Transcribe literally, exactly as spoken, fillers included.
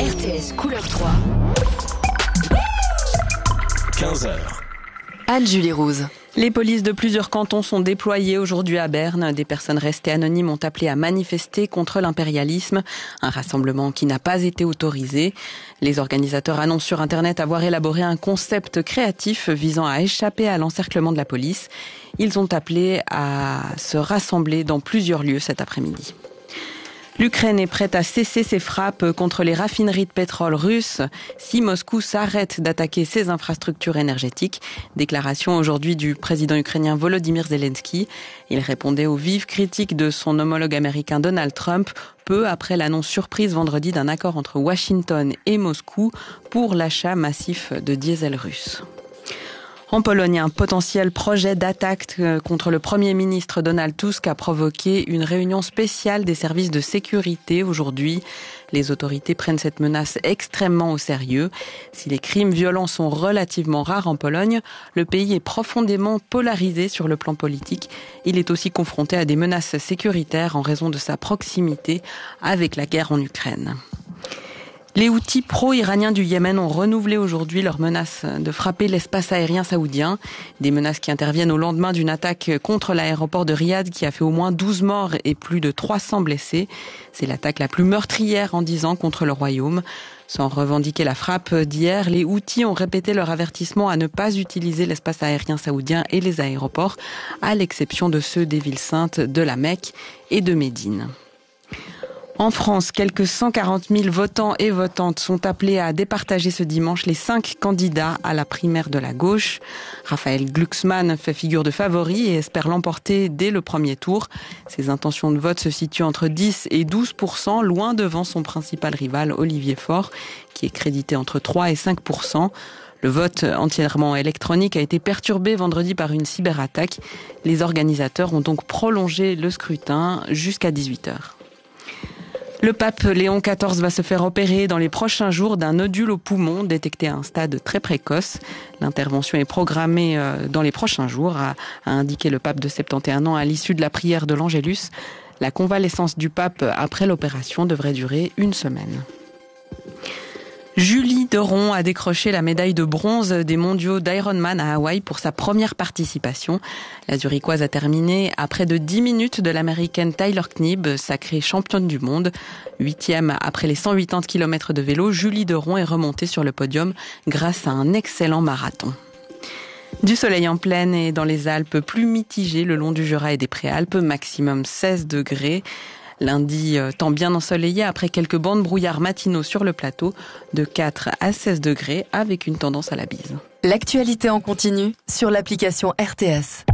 R T S couleur trois. quinze heures. Anne-Julie Rouse. Les polices de plusieurs cantons sont déployées aujourd'hui à Berne. Des personnes restées anonymes ont appelé à manifester contre l'impérialisme, un rassemblement qui n'a pas été autorisé. Les organisateurs annoncent sur Internet avoir élaboré un concept créatif visant à échapper à l'encerclement de la police. Ils ont appelé à se rassembler dans plusieurs lieux cet après-midi. L'Ukraine est prête à cesser ses frappes contre les raffineries de pétrole russes si Moscou s'arrête d'attaquer ses infrastructures énergétiques. Déclaration aujourd'hui du président ukrainien Volodymyr Zelensky. Il répondait aux vives critiques de son homologue américain Donald Trump, peu après l'annonce surprise vendredi d'un accord entre Washington et Moscou pour l'achat massif de diesel russe. En Pologne, un potentiel projet d'attaque contre le Premier ministre Donald Tusk a provoqué une réunion spéciale des services de sécurité aujourd'hui. Les autorités prennent cette menace extrêmement au sérieux. Si les crimes violents sont relativement rares en Pologne, le pays est profondément polarisé sur le plan politique. Il est aussi confronté à des menaces sécuritaires en raison de sa proximité avec la guerre en Ukraine. Les Houthis pro-iraniens du Yémen ont renouvelé aujourd'hui leur menace de frapper l'espace aérien saoudien. Des menaces qui interviennent au lendemain d'une attaque contre l'aéroport de Riyad qui a fait au moins douze morts et plus de trois cents blessés. C'est l'attaque la plus meurtrière en dix ans contre le royaume. Sans revendiquer la frappe d'hier, les Houthis ont répété leur avertissement à ne pas utiliser l'espace aérien saoudien et les aéroports, à l'exception de ceux des villes saintes de la Mecque et de Médine. En France, quelques cent quarante mille votants et votantes sont appelés à départager ce dimanche les cinq candidats à la primaire de la gauche. Raphaël Glucksmann fait figure de favori et espère l'emporter dès le premier tour. Ses intentions de vote se situent entre dix et douze pour cent, loin devant son principal rival Olivier Faure, qui est crédité entre trois et cinq pour cent. Le vote entièrement électronique a été perturbé vendredi par une cyberattaque. Les organisateurs ont donc prolongé le scrutin jusqu'à dix-huit heures. Le pape Léon quatorze va se faire opérer dans les prochains jours d'un nodule au poumon détecté à un stade très précoce. L'intervention est programmée dans les prochains jours, a indiqué le pape de soixante et un ans à l'issue de la prière de l'Angélus. La convalescence du pape après l'opération devrait durer une semaine. Julie Deron a décroché la médaille de bronze des mondiaux d'Ironman à Hawaï pour sa première participation. La Zurichoise a terminé à près de dix minutes de l'américaine Tyler Knibb, sacrée championne du monde. Huitième après les cent quatre-vingts kilomètres de vélo, Julie Deron est remontée sur le podium grâce à un excellent marathon. Du soleil en pleine et dans les Alpes, plus mitigé le long du Jura et des Préalpes, maximum seize degrés. Lundi, temps bien ensoleillé après quelques bancs de brouillard matinaux sur le plateau, de quatre à seize degrés avec une tendance à la bise. L'actualité en continu sur l'application R T S.